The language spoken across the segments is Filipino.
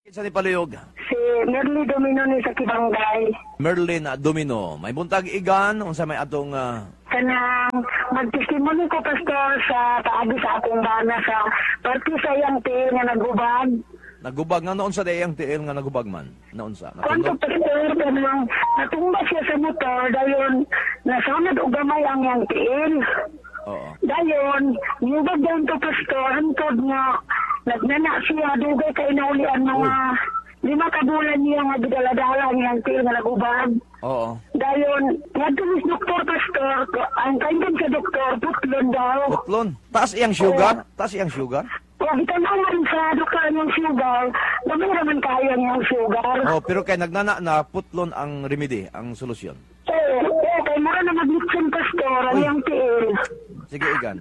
Sa ni paluyog, Si Merly Domino ni sa Kibanggay. Merlin Domino, may buntag igan, unsa may atong Kanang magtestimony ko, Pastor, sa paagi sa akong bana sa party sa iyang tiil nga nagubag. nagubag nga noon sa dayang tiil nga nagubag man. Noon sa Kwanto, natulog. Pastor, kanang natumba siya sa motor, dayon nasunod og gamay ang iyang tiil. Oo. Dayon, niyubag dayon to, Pastor, hantod nga nagnana siya, dugay kay naulian mga 5 kabulan niya nga gidaladala niyang tiil nga nagubag. Oo. Dayon, nagtumis doktor, Pastor, ang kaingan sa doktor, putlon daw. Putlon. Taas iyang sugar? Taas iyang sugar? O, itanawan sa doktor niyang sugar, gamay raman kaya niyang sugar. Oh, pero kay nagnana na putlon ang remedy, ang solusyon. Kay mara na maglitsin, Pastor, ang Uy. iyang tiil. Sige igan.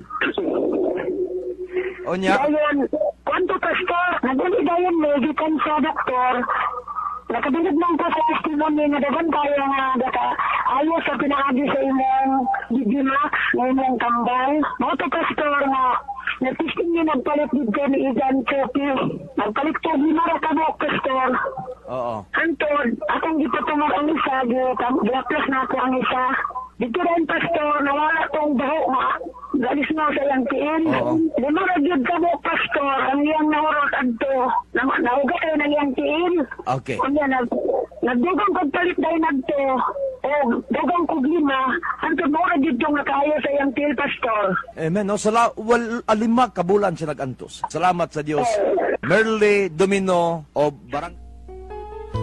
Onya, Dayon, kwanto, Pastor, naguli dayon gikan sa doktor, nakabilib lang ko sa testimony na dagan kaya nga daka ayaw sa pinaagi sa imong Digimax, na imong tambal. Mga to, Pastor, nga nagtisting niya nagpalit dito ni Igan Chopi. Nagpalit ko ginara ka mo, Pastor. oo. Antod, akong gipatumag ang isa, gilaplas na ako ang isa. Dito rin, Pastor, nawala tong baho nga. Galis na sa iyang tiil. Oo. Lumaragyod ka mo, Pastor, ang iyang nahurot adto. Nauga kayo ng iyang tiil. Okay. Kanya, nagdugang pagpalit dahil nagto. O, dugang kog 5. Antod mo ra dito nga kaya sa iyang tiil, Pastor. Amen. No, alima kabulan siya nagantos. Salamat sa Dios. Merly Domino o Barang